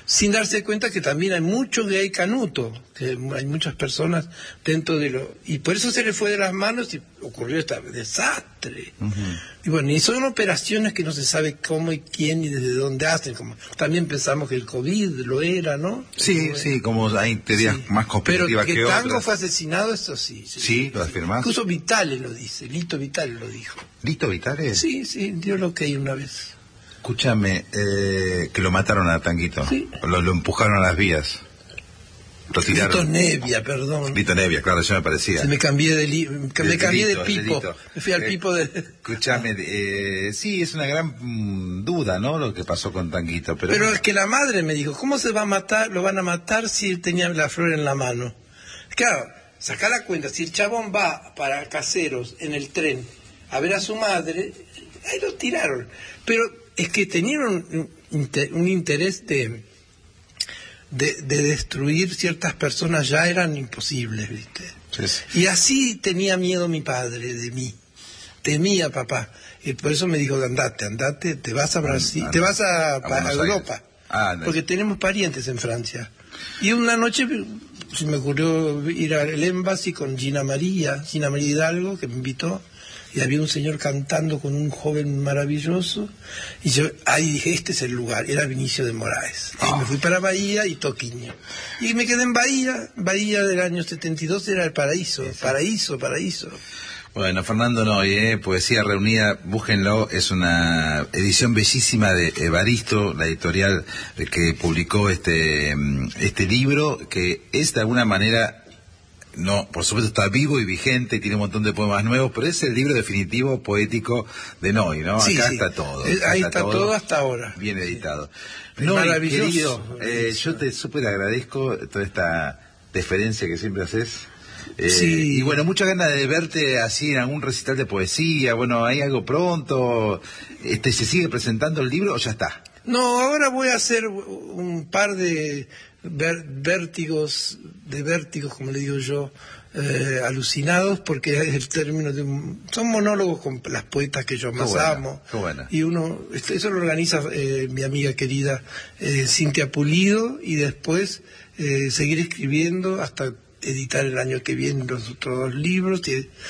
sin darse cuenta que también hay mucho gay canuto, que hay muchas personas dentro de lo... Y por eso se le fue de las manos y ocurrió este desastre. Y bueno, y son operaciones que no se sabe cómo y quién y desde dónde hacen. Como también pensamos que el COVID lo era, ¿no? Sí, sí, como hay teorías más conspirativas que otras. Pero que Tango fue asesinado, eso sí. Sí, ¿lo afirmás? Incluso Vitale lo dice, Lito Vitale lo dijo. ¿Lito Vitale? Sí, dio lo que hay una vez. Escúchame, que lo mataron a Tanguito. Sí. Lo empujaron a las vías. Lo tiraron. Lito Nevia, perdón. Lito Nevia, claro, yo me parecía. Me cambié de cambié de Pipo. Me fui al Pipo de... Escúchame, sí, es una gran duda, ¿no? Lo que pasó con Tanguito. Pero es que la madre me dijo, ¿cómo se va a matar? Lo van a matar si él tenía la flor en la mano. Claro, sacá la cuenta, si el chabón va para Caseros en el tren a ver a su madre, ahí lo tiraron. Pero es que tenían un interés de destruir ciertas personas, ya eran imposibles, ¿viste? Sí. Y así tenía miedo mi padre de mí, temía papá, y por eso me dijo, andate, te vas a Brasil, te vas a Europa, porque tenemos parientes en Francia. Y una noche se me ocurrió ir al Embassy con Gina María Hidalgo, que me invitó, y había un señor cantando con un joven maravilloso, y yo ahí dije, este es el lugar, era Vinicio de Moraes. Y me fui para Bahía y Toquiño. Y me quedé en Bahía del año 72, era el paraíso, paraíso. Bueno, Fernando Noy, Poesía Reunida, búsquenlo, es una edición bellísima de Evaristo, la editorial que publicó este libro, que es de alguna manera... No, por supuesto está vivo y vigente, tiene un montón de poemas nuevos, pero es el libro definitivo poético de Noy, ¿no? Sí, acá sí. Está todo. Ahí está todo hasta ahora. Bien editado. Sí. Noy, Maravilloso. querido, yo te súper agradezco toda esta deferencia que siempre haces. Sí. Y bueno, muchas ganas de verte así en algún recital de poesía. Bueno, ¿hay algo pronto? ¿Se sigue presentando el libro o ya está? No, ahora voy a hacer un par de vértigos, como le digo yo, alucinados, porque es el término de son monólogos con las poetas que yo más amo. Qué buena. Y eso lo organiza mi amiga querida Cintia Pulido, y después seguir escribiendo hasta editar el año que viene los otros 2 libros.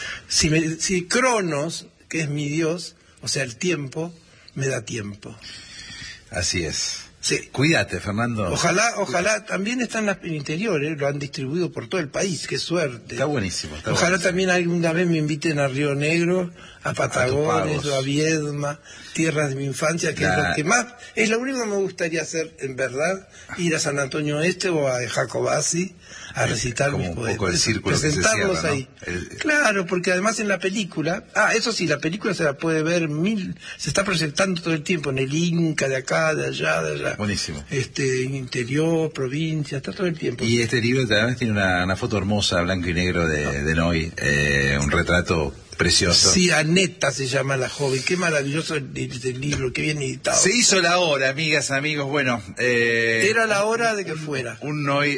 Si Cronos, que es mi Dios, o sea el tiempo, me da tiempo. Así es. Sí. Cuídate, Fernando. Ojalá también está en el interior, lo han distribuido por todo el país, qué suerte. Está buenísimo. Ojalá también alguna vez me inviten a Río Negro, a Patagones, o a Viedma, tierras de mi infancia, que es lo que más, es lo único que me gustaría hacer, en verdad, ir a San Antonio Este o a Jacobasi a recitar mis poetas. Un poco el círculo presentarlos que se cierra, ahí. ¿no? Claro, porque además en la película, eso sí, la película se la puede ver se está proyectando todo el tiempo en el Inca, de acá, de allá. Buenísimo. Interior, provincia, está todo el tiempo. Y este libro además tiene una foto hermosa, blanco y negro de Noy, un retrato precioso. Sí, Aneta se llama la joven. Qué maravilloso el libro, qué bien editado. Se hizo la hora, amigas, amigos. Bueno, era la hora de que fuera. Un Noy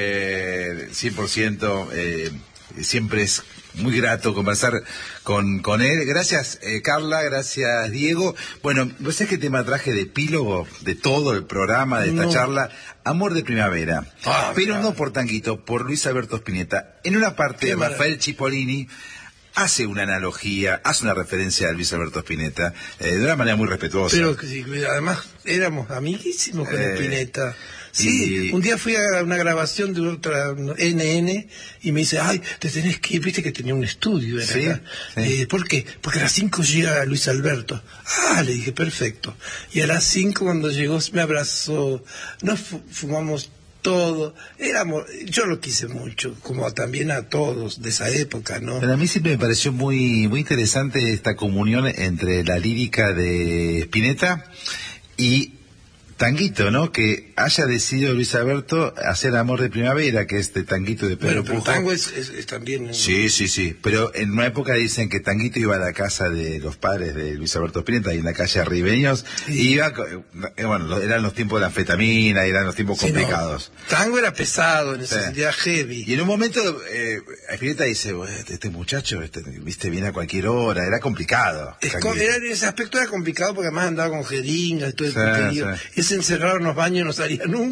100%, siempre es muy grato conversar con él. Gracias, Carla, gracias, Diego. Bueno, ¿vos sabés qué tema traje de epílogo de todo el programa, de esta charla? Amor de primavera. Pero no por Tanguito, por Luis Alberto Spinetta. En una parte, Rafael Cipollini hace una analogía, hace una referencia a Luis Alberto Spinetta, de una manera muy respetuosa. Pero además éramos amiguísimos con Spinetta. Sí, un día fui a una grabación de otra NN y me dice, te tenés que ir, viste que tenía un estudio. ¿Sí? Sí. ¿Por qué? Porque a las 5 llega Luis Alberto. Le dije, perfecto. Y a las 5 cuando llegó me abrazó, nos fumamos todo, yo lo quise mucho, como también a todos de esa época, ¿no? Pero a mí siempre me pareció muy, muy interesante esta comunión entre la lírica de Spinetta y Tanguito, ¿no? Que haya decidido Luis Alberto hacer Amor de Primavera, que es de Tanguito de Pedro Pujo. Pero tango es también... Sí. Pero en una época dicen que Tanguito iba a la casa de los padres de Luis Alberto Spinetta, y en la calle Arribeños, y iba, eran los tiempos de la anfetamina, eran los tiempos complicados. No. Tango era pesado, en ese sentido heavy. Y en un momento, Spinetta dice, este muchacho, viste, viene a cualquier hora, era complicado. En ese aspecto era complicado porque además andaba con jeringas y todo el puterío. Ese encerrado en los baños no salía nunca.